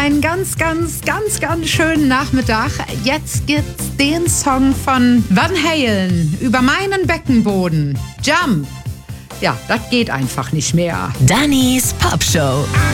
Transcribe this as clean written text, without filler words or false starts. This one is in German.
einen ganz, ganz, ganz, ganz schönen Nachmittag. Jetzt gibt's den Song von Van Halen über meinen Beckenboden. Jump. Ja, das geht einfach nicht mehr. Dannys Popshow.